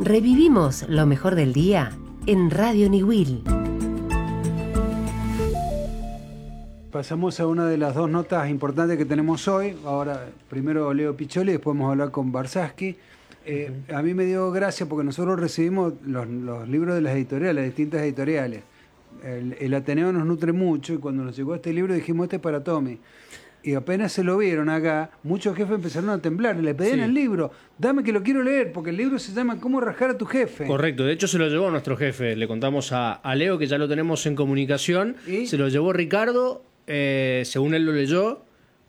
Revivimos lo mejor del día en Radio Niwil. Pasamos a una de las dos notas importantes que tenemos hoy. Ahora, primero Leo Piccioli, después vamos a hablar con Barsaski. A mí me dio gracia porque nosotros recibimos los libros de las editoriales, las distintas editoriales. El Ateneo nos nutre mucho y cuando nos llegó este libro dijimos, este es para Tommy. Y apenas se lo vieron acá, muchos jefes empezaron a temblar. Le pedían el libro, dame que lo quiero leer, porque el libro se llama ¿Cómo rajar a tu jefe? Correcto, de hecho se lo llevó nuestro jefe. Le contamos a Leo que ya lo tenemos en comunicación. ¿Y? Se lo llevó Ricardo, según él lo leyó,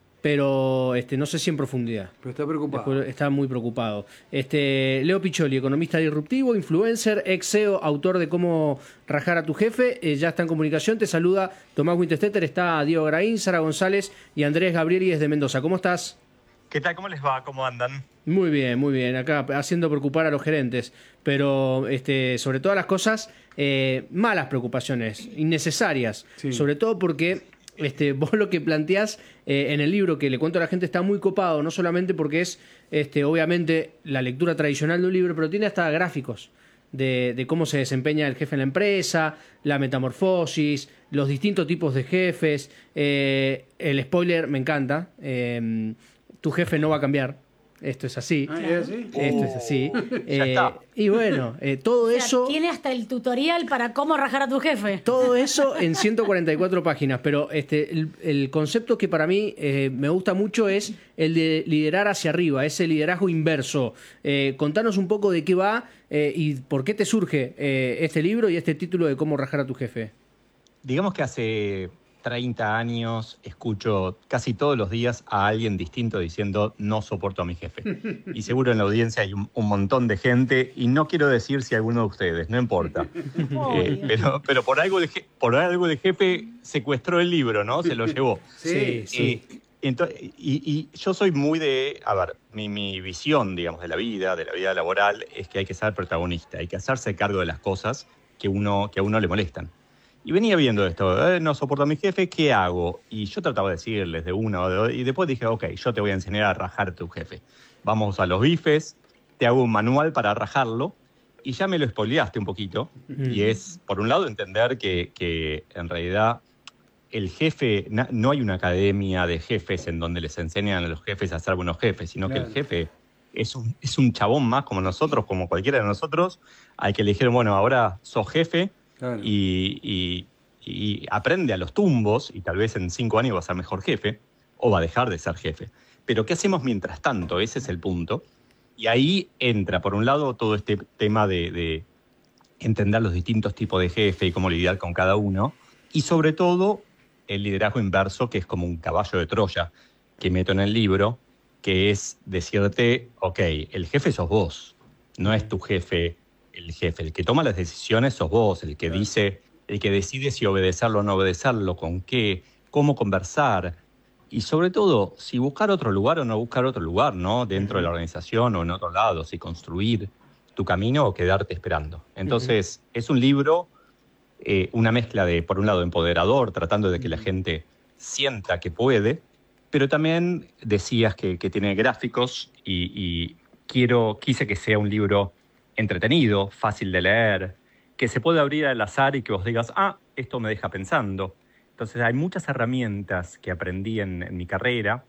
pero no sé si en profundidad. Pero está preocupado. Después está muy preocupado. Leo Piccioli, economista disruptivo, influencer, ex CEO, autor de Cómo rajar a tu jefe, ya está en comunicación. Te saluda Tomás Winterstetter, está Diego Graín, Sara González y Andrés Gabrieli desde Mendoza. ¿Cómo estás? ¿Qué tal? ¿Cómo les va? ¿Cómo andan? Muy bien, muy bien. Acá haciendo preocupar a los gerentes, pero sobre todas las cosas, malas preocupaciones, innecesarias. Sí. Sobre todo porque vos lo que planteás en el libro que le cuento a la gente está muy copado, no solamente porque es obviamente la lectura tradicional de un libro, pero tiene hasta gráficos de cómo se desempeña el jefe en la empresa, la metamorfosis, los distintos tipos de jefes. El spoiler me encanta. Tu jefe no va a cambiar. Esto es así. ¿Es así? Esto es así. Ya está. Y bueno, todo O sea, eso... tiene hasta el tutorial para cómo rajar a tu jefe. Todo eso en 144 páginas, pero el concepto que para mí me gusta mucho es el de liderar hacia arriba, ese liderazgo inverso. Contanos un poco de qué va y por qué te surge este libro y este título de Cómo rajar a tu jefe. Digamos que hace 30 años escucho casi todos los días a alguien distinto diciendo no soporto a mi jefe. Y seguro en la audiencia hay un montón de gente, y no quiero decir si alguno de ustedes, no importa. Pero por algo el jefe secuestró el libro, ¿no? Se lo llevó. Sí. Y yo soy muy de... A ver, mi visión, digamos, de la vida laboral, es que hay que ser protagonista, hay que hacerse cargo de las cosas que a uno le molestan. Y venía viendo esto, no soporto a mi jefe, ¿qué hago? Y yo trataba de decirles de una o de otra, y después dije, ok, yo te voy a enseñar a rajar a tu jefe. Vamos a los bifes, te hago un manual para rajarlo, y ya me lo spoileaste un poquito. Y es, por un lado, entender que en realidad el jefe, no hay una academia de jefes en donde les enseñan a los jefes a ser buenos jefes, sino que el jefe es un chabón más como nosotros, como cualquiera de nosotros, al que le dijeron, bueno, ahora sos jefe. Claro. Y aprende a los tumbos, y tal vez en 5 años va a ser mejor jefe, o va a dejar de ser jefe. Pero ¿qué hacemos mientras tanto? Ese es el punto. Y ahí entra, por un lado, todo este tema de entender los distintos tipos de jefe y cómo lidiar con cada uno. Y sobre todo, el liderazgo inverso, que es como un caballo de Troya que meto en el libro, que es decirte, ok, el jefe sos vos, no es tu jefe. El que toma las decisiones sos vos, el que dice, el que decide si obedecerlo o no obedecerlo, con qué, cómo conversar, y sobre todo, si buscar otro lugar o no buscar otro lugar, ¿no? Dentro de la organización o en otro lado, si construir tu camino o quedarte esperando. Entonces, es un libro, una mezcla de, por un lado, empoderador, tratando de que la gente sienta que puede, pero también decías que tiene gráficos y quise que sea un libro entretenido, fácil de leer, que se puede abrir al azar y que vos digas, esto me deja pensando. Entonces hay muchas herramientas que aprendí en mi carrera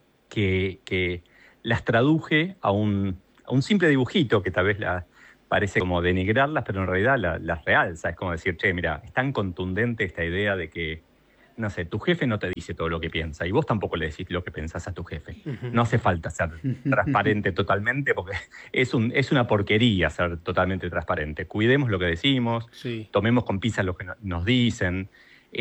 que las traduje a un simple dibujito que tal vez parece como denigrarlas, pero en realidad las realza. Es como decir, che, mira, es tan contundente esta idea de que, no sé, tu jefe no te dice todo lo que piensa y vos tampoco le decís lo que pensás a tu jefe. No hace falta ser transparente totalmente porque es una porquería ser totalmente transparente. Cuidemos lo que decimos, tomemos con pinzas lo que nos dicen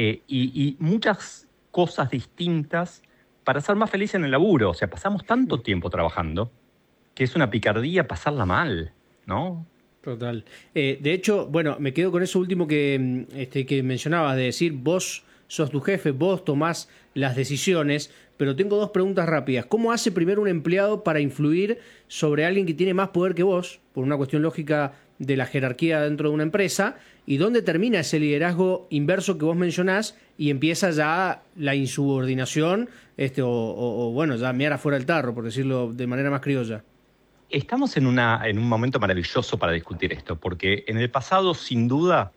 y muchas cosas distintas para ser más felices en el laburo. O sea, pasamos tanto tiempo trabajando que es una picardía pasarla mal, ¿no? Total. De hecho, bueno, me quedo con eso último que mencionabas, de decir vos sos tu jefe, vos tomás las decisiones, pero tengo 2 preguntas rápidas. ¿Cómo hace primero un empleado para influir sobre alguien que tiene más poder que vos, por una cuestión lógica de la jerarquía dentro de una empresa? ¿Y dónde termina ese liderazgo inverso que vos mencionás y empieza ya la insubordinación o bueno, ya mear afuera el tarro, por decirlo de manera más criolla? Estamos en un momento maravilloso para discutir esto, porque en el pasado, sin duda,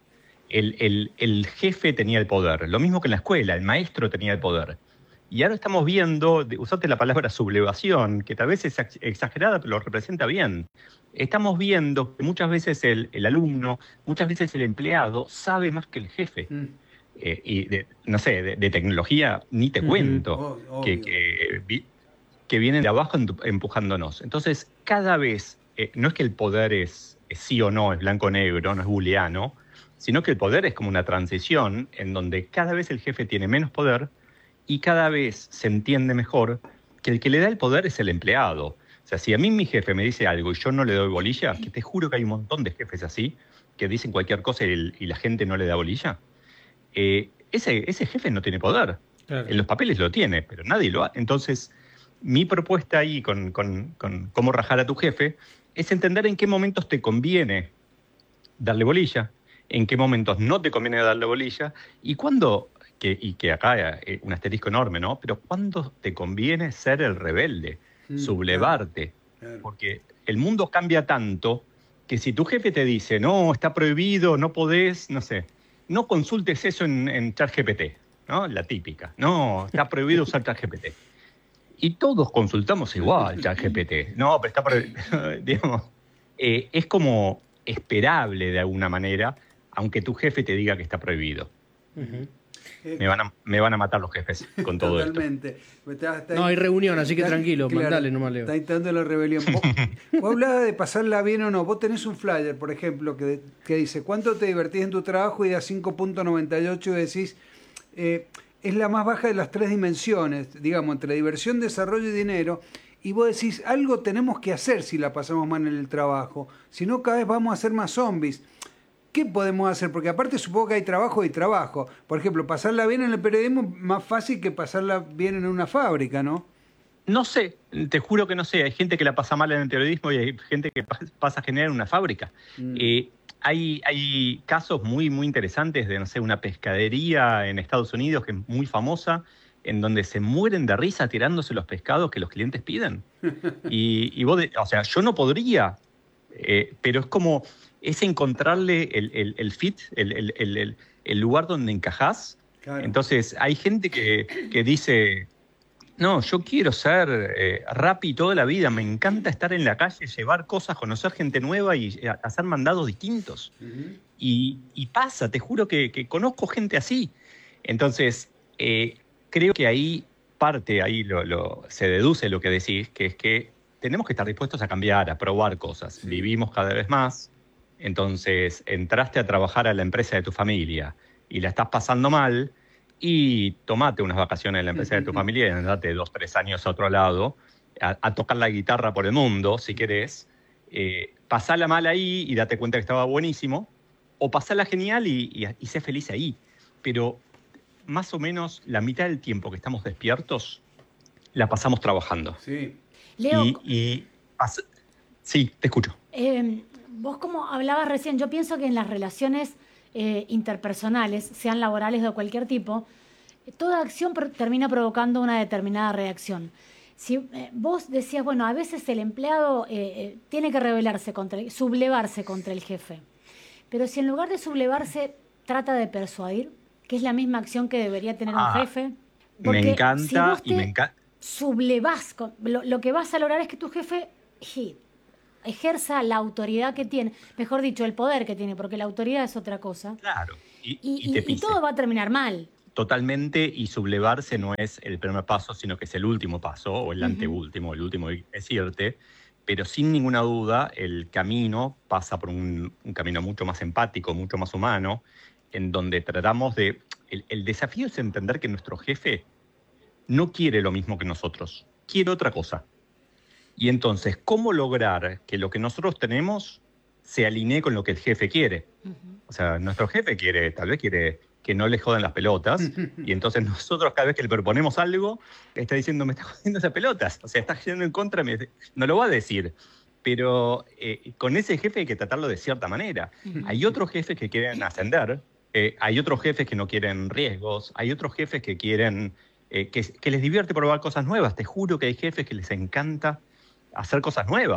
el jefe tenía el poder. Lo mismo que en la escuela, el maestro tenía el poder. Y ahora estamos viendo, usaste la palabra sublevación, que tal vez es exagerada, pero lo representa bien. Estamos viendo que muchas veces el alumno, muchas veces el empleado, sabe más que el jefe. No sé, de tecnología ni te cuento, que vienen de abajo empujándonos. Entonces, cada vez, no es que el poder es sí o no, es blanco o negro, no es booleano, sino que el poder es como una transición en donde cada vez el jefe tiene menos poder y cada vez se entiende mejor que el que le da el poder es el empleado. O sea, si a mí mi jefe me dice algo y yo no le doy bolilla, que te juro que hay un montón de jefes así, que dicen cualquier cosa y la gente no le da bolilla, ese jefe no tiene poder. Claro. En los papeles lo tiene, pero nadie lo ha. Entonces, mi propuesta ahí con cómo rajar a tu jefe es entender en qué momentos te conviene darle bolilla, en qué momentos no te conviene darle bolilla, y cuándo, que acá hay un asterisco enorme, ¿no? Pero cuándo te conviene ser el rebelde, sublevarte. Claro. Porque el mundo cambia tanto que si tu jefe te dice, no, está prohibido, no podés, no sé, no consultes eso en ChatGPT, ¿no? La típica. No, está prohibido usar ChatGPT. Y todos consultamos igual ChatGPT. No, pero está prohibido. Digamos, es como esperable de alguna manera, aunque tu jefe te diga que está prohibido. Uh-huh. Me van a matar los jefes con todo totalmente. Esto. No hay reunión, así que tranquilo, claro, mandale nomás, Leo. Está intentando la rebelión. Vos hablabas de pasarla bien o no. Vos tenés un flyer, por ejemplo, que dice ¿cuánto te divertís en tu trabajo? Y da 5.98 y decís es la más baja de las 3 dimensiones, digamos, entre diversión, desarrollo y dinero. Y vos decís, algo tenemos que hacer si la pasamos mal en el trabajo. Si no, cada vez vamos a ser más zombies. ¿Qué podemos hacer? Porque aparte supongo que hay trabajo y trabajo. Por ejemplo, pasarla bien en el periodismo es más fácil que pasarla bien en una fábrica, ¿no? No sé, te juro que no sé. Hay gente que la pasa mal en el periodismo y hay gente que pasa genial en una fábrica. Hay casos muy, muy interesantes de, no sé, una pescadería en Estados Unidos que es muy famosa, en donde se mueren de risa tirándose los pescados que los clientes piden. Y vos, o sea, yo no podría, pero es como... es encontrarle el fit, el lugar donde encajás. Claro. Entonces, hay gente que dice, no, yo quiero ser Rappi toda la vida, me encanta estar en la calle, llevar cosas, conocer gente nueva y hacer mandados distintos. Uh-huh. Y pasa, te juro que conozco gente así. Entonces, creo que ahí se deduce lo que decís, que es que tenemos que estar dispuestos a cambiar, a probar cosas. Sí. Vivimos cada vez más. Entonces, entraste a trabajar a la empresa de tu familia y la estás pasando mal y tomate unas vacaciones en la empresa de tu familia y andate 2-3 años a otro lado a tocar la guitarra por el mundo, si querés. Pasala mal ahí y date cuenta que estaba buenísimo, o pasala genial y sé feliz ahí. Pero más o menos la mitad del tiempo que estamos despiertos la pasamos trabajando. Sí. Leo, sí, te escucho. Vos como hablabas recién, yo pienso que en las relaciones interpersonales, sean laborales de cualquier tipo, toda acción termina provocando una determinada reacción. Si vos decías, bueno, a veces el empleado tiene que sublevarse contra el jefe, pero si en lugar de sublevarse trata de persuadir, que es la misma acción que debería tener un jefe, porque me encanta si vos y me encanta. Sublevás, lo que vas a lograr es que tu jefe ejerza la autoridad que tiene, mejor dicho, el poder que tiene, porque la autoridad es otra cosa. Claro. Y todo va a terminar mal. Totalmente, y sublevarse no es el primer paso, sino que es el último paso, o el anteúltimo, el último es irte, pero sin ninguna duda el camino pasa por un camino mucho más empático, mucho más humano, en donde tratamos de... El desafío es entender que nuestro jefe no quiere lo mismo que nosotros, quiere otra cosa. Y entonces, ¿cómo lograr que lo que nosotros tenemos se alinee con lo que el jefe quiere? Uh-huh. O sea, nuestro jefe tal vez quiere que no le jodan las pelotas, y entonces nosotros cada vez que le proponemos algo, está diciendo, me está jodiendo esas pelotas, o sea, está yendo en contra, no lo va a decir, pero con ese jefe hay que tratarlo de cierta manera. Uh-huh. Hay otros jefes que quieren ascender, hay otros jefes que no quieren riesgos, hay otros jefes que quieren, que les divierte probar cosas nuevas. Te juro que hay jefes que les encanta hacer cosas nuevas.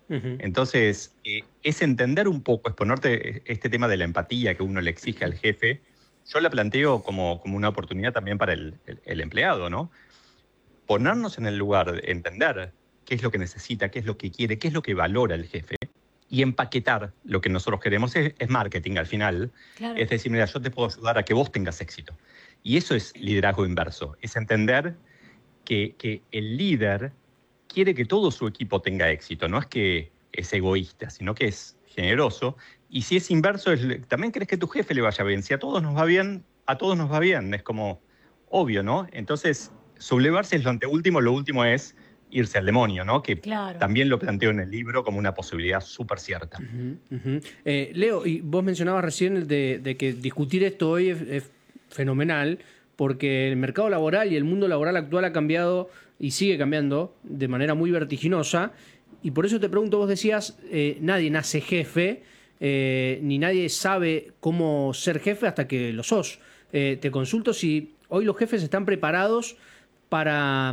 Entonces, es entender un poco, es ponerte este tema de la empatía que uno le exige al jefe. Yo la planteo como una oportunidad también para el empleado, ¿no? Ponernos en el lugar, de entender qué es lo que necesita, qué es lo que quiere, qué es lo que valora el jefe, y empaquetar lo que nosotros queremos. Es marketing al final. Claro. Es decir, mira, yo te puedo ayudar a que vos tengas éxito. Y eso es liderazgo inverso, es entender que el líder quiere que todo su equipo tenga éxito, no es que es egoísta, sino que es generoso. Y si es inverso, también querés que tu jefe le vaya bien. Si a todos nos va bien, a todos nos va bien. Es como obvio, ¿no? Entonces, sublevarse es lo anteúltimo, lo último es irse al demonio, ¿no? Que Claro. también lo planteo en el libro como una posibilidad súper cierta. Leo, y vos mencionabas recién de que discutir esto hoy es fenomenal, porque el mercado laboral y el mundo laboral actual ha cambiado y sigue cambiando de manera muy vertiginosa. Y por eso te pregunto, vos decías, nadie nace jefe, ni nadie sabe cómo ser jefe hasta que lo sos. Te consulto si hoy los jefes están preparados para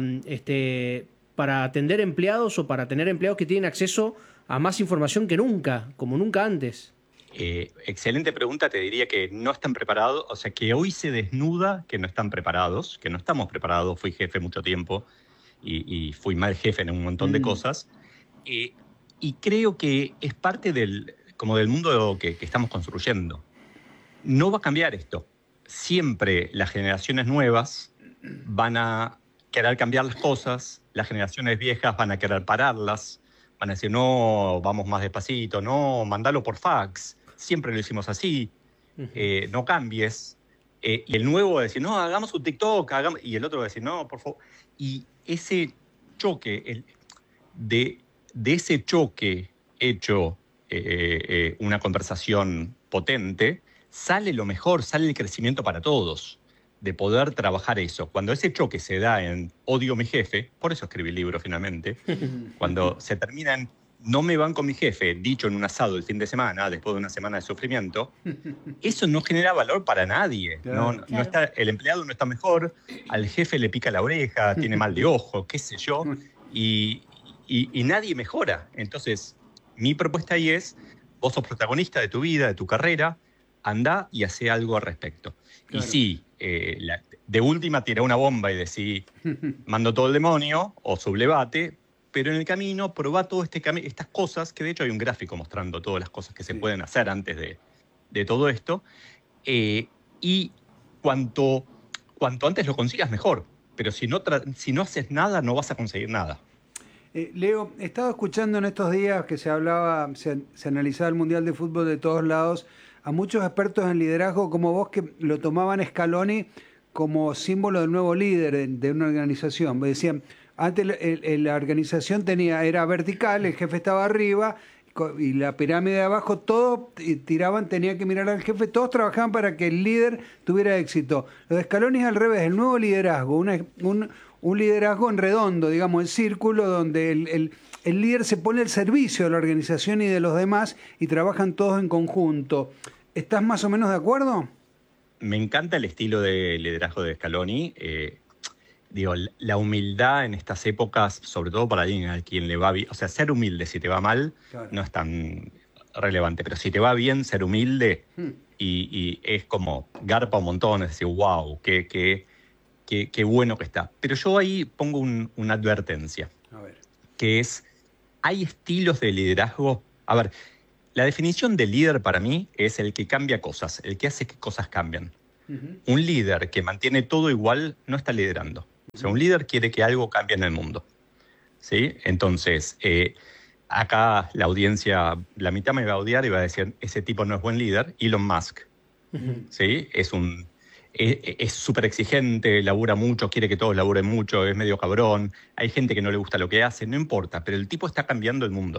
atender empleados o para tener empleados que tienen acceso a más información que nunca, como nunca antes. Excelente pregunta, te diría que no están preparados, o sea que hoy se desnuda que no están preparados, que no estamos preparados. Fui jefe mucho tiempo y fui mal jefe en un montón de cosas, y creo que es parte del mundo que estamos construyendo. No va a cambiar esto. Siempre las generaciones nuevas van a querer cambiar las cosas, las generaciones viejas van a querer pararlas, van a decir, no, vamos más despacito, no, mandalo por fax, siempre lo hicimos así, no cambies. Y el nuevo va a decir, no, hagamos un TikTok, y el otro va a decir, no, por favor. Y ese choque, de ese choque hecho una conversación potente, sale lo mejor, sale el crecimiento para todos, de poder trabajar eso. Cuando ese choque se da en odio a mi jefe, por eso escribí el libro finalmente, cuando se termina en no me van con mi jefe, dicho en un asado el fin de semana, después de una semana de sufrimiento, eso no genera valor para nadie. Claro. No está, el empleado no está mejor, al jefe le pica la oreja, tiene mal de ojo, qué sé yo, y nadie mejora. Entonces, mi propuesta ahí es, vos sos protagonista de tu vida, de tu carrera, anda y hace algo al respecto. Claro. Y sí, de última tira una bomba y decís, mando todo el demonio, o sublevate, pero en el camino probá todo estas cosas, que de hecho hay un gráfico mostrando todas las cosas que se pueden hacer antes de todo esto, y cuanto antes lo consigas, mejor. Pero si no haces nada, no vas a conseguir nada. Leo, he estado escuchando en estos días que se analizaba el Mundial de Fútbol de todos lados, a muchos expertos en liderazgo como vos que lo tomaban Scaloni como símbolo del nuevo líder de una organización. Me decían, antes la organización era vertical, el jefe estaba arriba y la pirámide de abajo, todos tiraban, tenían que mirar al jefe, todos trabajaban para que el líder tuviera éxito. Lo de Scaloni es al revés, el nuevo liderazgo, un liderazgo en redondo, digamos, en círculo, donde el líder se pone al servicio de la organización y de los demás y trabajan todos en conjunto. ¿Estás más o menos de acuerdo? Me encanta el estilo de liderazgo de Scaloni. La humildad en estas épocas, sobre todo para alguien a quien le va bien, o sea, ser humilde si te va mal, claro, no es tan relevante, pero si te va bien, ser humilde y es como garpa un montón, es decir, wow, qué bueno que está. Pero yo ahí pongo una advertencia, a ver, que es, hay estilos de liderazgo. A ver, la definición de líder para mí es el que cambia cosas, el que hace que cosas cambien. Un líder que mantiene todo igual no está liderando. O sea, un líder quiere que algo cambie en el mundo, ¿sí? Entonces, acá la audiencia, la mitad me va a odiar y va a decir, ese tipo no es buen líder. Elon Musk, ¿sí? Es súper exigente, labura mucho, quiere que todos laburen mucho, es medio cabrón. Hay gente que no le gusta lo que hace, no importa, pero el tipo está cambiando el mundo.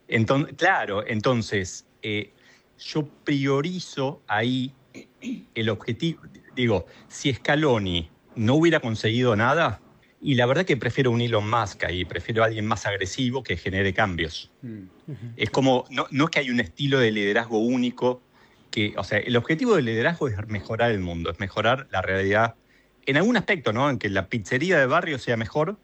Entonces, yo priorizo ahí el objetivo. Digo, si Scaloni no hubiera conseguido nada, y la verdad que prefiero un Elon Musk ahí, prefiero a alguien más agresivo que genere cambios. Es como, no es que hay un estilo de liderazgo único, o sea, el objetivo del liderazgo es mejorar el mundo, es mejorar la realidad, en algún aspecto, ¿no? En que la pizzería de barrio sea mejor,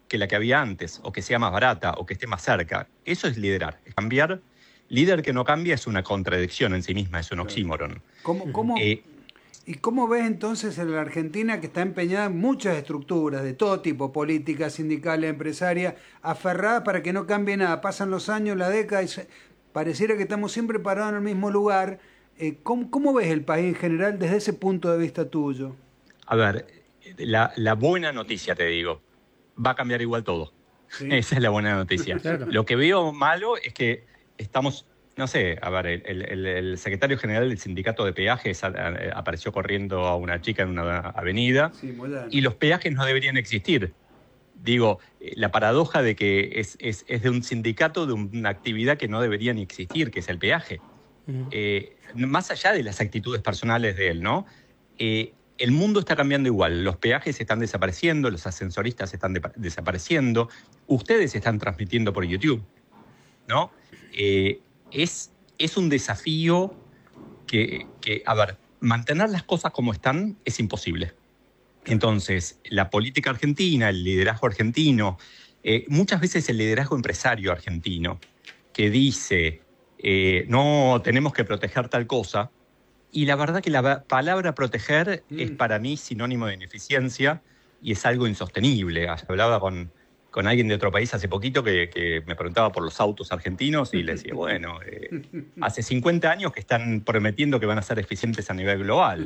que la que había antes, o que sea más barata, o que esté más cerca. Eso es liderar, es cambiar. Líder que no cambia es una contradicción en sí misma, es un oxímoron. ¿Y cómo ves entonces en la Argentina, que está empeñada en muchas estructuras de todo tipo, políticas, sindicales, empresarias, aferradas para que no cambie nada? Pasan los años, la década, y pareciera que estamos siempre parados en el mismo lugar. ¿Cómo ves el país en general desde ese punto de vista tuyo? A ver, la buena noticia, te digo, va a cambiar igual todo. ¿Sí? Esa es la buena noticia. Claro. Lo que veo malo es que estamos, no sé, a ver, el secretario general del sindicato de peajes apareció corriendo a una chica en una avenida, sí, y los peajes no deberían existir. Digo, la paradoja de que es de un sindicato, de una actividad que no debería ni existir, que es el peaje. Más allá de las actitudes personales de él, ¿no? El mundo está cambiando igual. Los peajes están desapareciendo, los ascensoristas están desapareciendo, ustedes están transmitiendo por YouTube, ¿no? Es un desafío que, a ver, mantener las cosas como están es imposible. Entonces, la política argentina, el liderazgo argentino, muchas veces el liderazgo empresario argentino, que dice, no, tenemos que proteger tal cosa, y la verdad que la palabra proteger es para mí sinónimo de ineficiencia y es algo insostenible. Hablaba con alguien de otro país hace poquito que me preguntaba por los autos argentinos y le decía, bueno, hace 50 años que están prometiendo que van a ser eficientes a nivel global.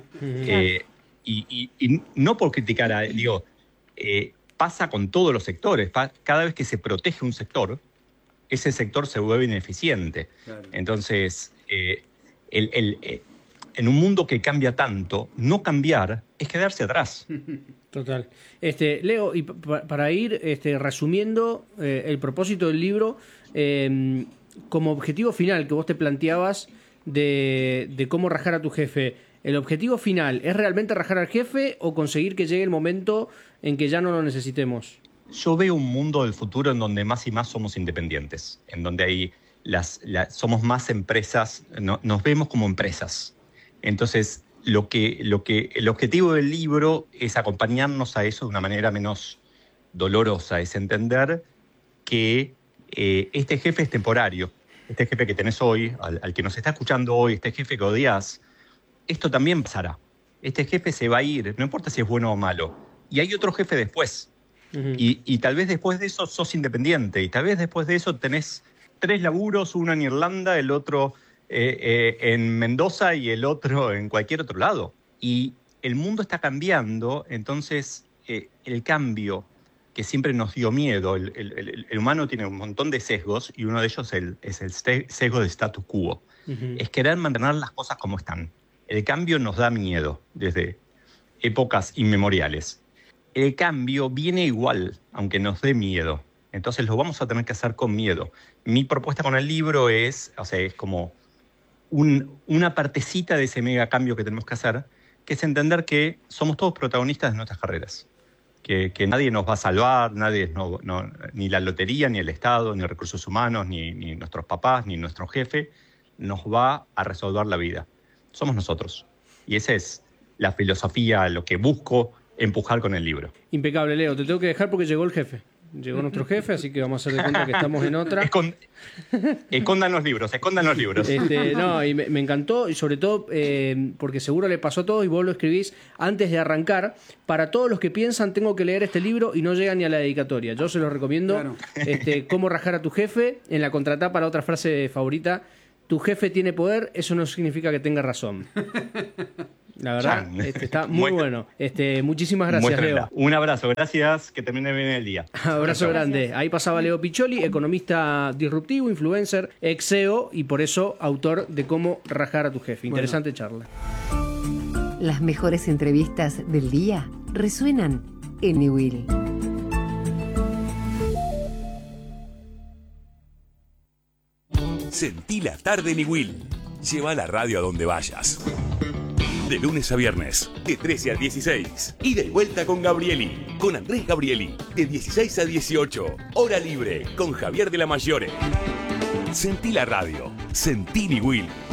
Y no por criticar, pasa con todos los sectores. Cada vez que se protege un sector, ese sector se vuelve ineficiente. Claro. Entonces, en un mundo que cambia tanto, no cambiar es quedarse atrás. Total. Leo, y para ir resumiendo el propósito del libro, como objetivo final que vos te planteabas de cómo rajar a tu jefe, ¿el objetivo final es realmente rajar al jefe o conseguir que llegue el momento en que ya no lo necesitemos? Yo veo un mundo del futuro en donde más y más somos independientes, en donde hay somos más empresas, nos vemos como empresas. Entonces, el objetivo del libro es acompañarnos a eso de una manera menos dolorosa, es entender que este jefe es temporario, este jefe que tenés hoy, al que nos está escuchando hoy, este jefe que odias, esto también pasará. Este jefe se va a ir, no importa si es bueno o malo, y hay otro jefe después. Uh-huh. Y tal vez después de eso sos independiente, y tal vez después de eso tenés 3 laburos, uno en Irlanda, el otro en Mendoza y el otro en cualquier otro lado. Y el mundo está cambiando, entonces el cambio que siempre nos dio miedo, el humano tiene un montón de sesgos y uno de ellos es el sesgo del status quo. Uh-huh. Es querer mantener las cosas como están. El cambio nos da miedo desde épocas inmemoriales. El cambio viene igual, aunque nos dé miedo. Entonces lo vamos a tener que hacer con miedo. Mi propuesta con el libro es como una partecita de ese mega cambio que tenemos que hacer, que es entender que somos todos protagonistas de nuestras carreras. Que nadie nos va a salvar, ni la lotería, ni el Estado, ni recursos humanos, ni nuestros papás, ni nuestro jefe, nos va a resolver la vida. Somos nosotros. Y esa es la filosofía, lo que busco empujar con el libro. Impecable, Leo. Te tengo que dejar porque llegó el jefe. Llegó nuestro jefe, así que vamos a hacer de cuenta que estamos en otra. Escondan los libros. No, y me encantó, y sobre todo porque seguro le pasó a todos, y vos lo escribís antes de arrancar. Para todos los que piensan, tengo que leer este libro y no llegan ni a la dedicatoria. Yo se los recomiendo. Claro. Cómo rajar a tu jefe. En la contratapa, la otra frase favorita: tu jefe tiene poder, eso no significa que tenga razón. La verdad, está muy bueno. Muchísimas gracias, Leo. Un abrazo, gracias, que termine bien el día. Abrazo grande. Ahí pasaba Leo Piccioli, economista disruptivo, influencer, ex CEO y por eso autor de Cómo rajar a tu jefe. Interesante charla. Las mejores entrevistas del día resuenan en Newell. Sentí la tarde Newell. Lleva la radio a donde vayas. De lunes a viernes, de 13 a 16. Ida y vuelta con Gabrieli, con Andrés Gabrieli, de 16 a 18. Hora libre, con Javier de la Maggiore. Sentí la radio. Sentí Newell.